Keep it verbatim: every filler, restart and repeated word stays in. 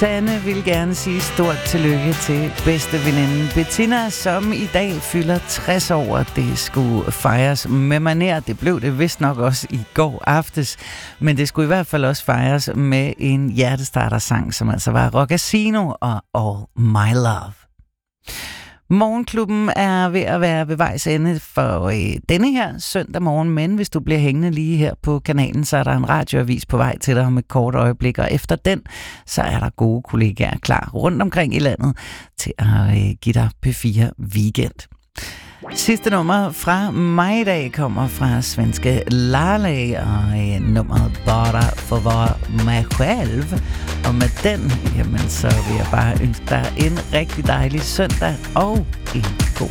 Sanne vil gerne sige stort tillykke til bedste veninde Bettina, som i dag fylder tres år. Det skulle fejres med maner. Det blev det vist nok også i går aftes, men det skulle i hvert fald også fejres med en hjertestarter-sang, som altså var Rockasino og All My Love. Morgenklubben er ved at være ved vejs ende for øh, denne her søndag morgen, men hvis du bliver hængende lige her på kanalen, så er der en radioavis på vej til dig om et kort øjeblik, og efter den, så er der gode kollegaer klar rundt omkring i landet til at øh, give dig P fire Weekend. Sidste nummer fra mig i dag kommer fra svenske Lale, og øh, nummeret Bara for mig selv. Og med den, jamen, så vil jeg bare ønske dig en rigtig dejlig søndag og en god